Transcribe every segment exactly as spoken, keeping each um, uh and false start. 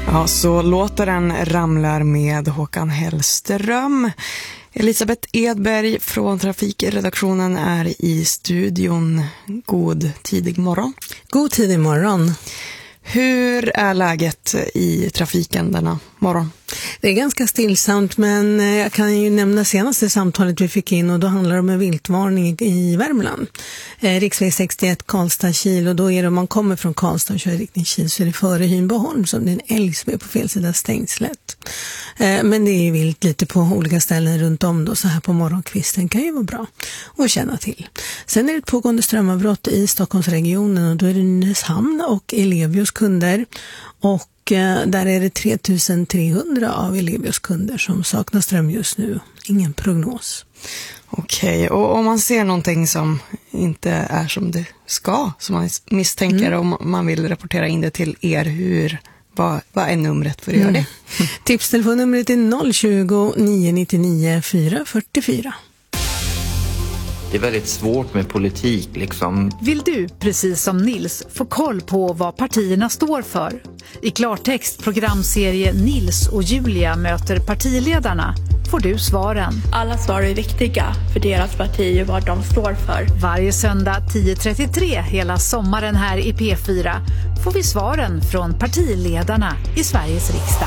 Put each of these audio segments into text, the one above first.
Ja, så låter den ramlar med Håkan Hellström. Elisabeth Edberg från Trafikredaktionen är i studion. God tidig morgon. God tidig morgon. Hur är läget i trafiken denna morgon? Det är ganska stillsamt, men jag kan ju nämna senaste samtalet vi fick in, och då handlar det om en viltvarning i Värmland. Eh, riksväg sextioett Karlstad-Kil, och då är det om man kommer från Karlstad och kör i riktning Kil så är det före Hynboholm som det är en älg som är på fel sida stängslet. Eh, men det är ju vilt lite på olika ställen runt om då, så här på morgonkvisten kan ju vara bra att känna till. Sen är det ett pågående strömavbrott i Stockholmsregionen, och då är det Nynäshamn och Elevios kunder, och där är det tre tusen trehundra av Elevios kunder som saknar ström just nu. Ingen prognos. Okej, och om man ser någonting som inte är som det ska, som man misstänker, mm. och man vill rapportera in det till er, hur, vad, vad är numret för att mm. göra det? Tipstelefonnumret är noll tjugo, nio nittionio, fyra fyrtiofyra. Det är väldigt svårt med politik liksom. Vill du, precis som Nils, få koll på vad partierna står för? I klartext programserie Nils och Julia möter partiledarna får du svaren. Alla svar är viktiga för deras parti och vad de står för. Varje söndag tio trettiotre hela sommaren här i P fyra får vi svaren från partiledarna i Sveriges riksdag.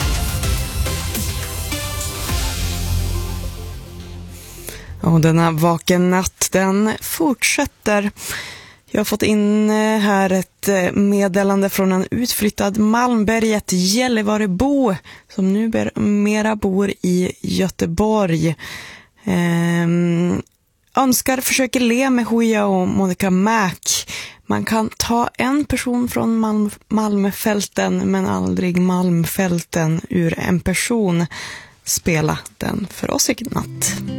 Och denna vaken natt, den fortsätter. Jag har fått in här ett meddelande från en utflyttad Malmberget Gällivarebo som nu mera bor i Göteborg. Ehm, önskar försöker le med Hoja och Monica Mac. Man kan ta en person från Malm- Malmfälten men aldrig Malmfälten ur en person. Spela den för oss i natt.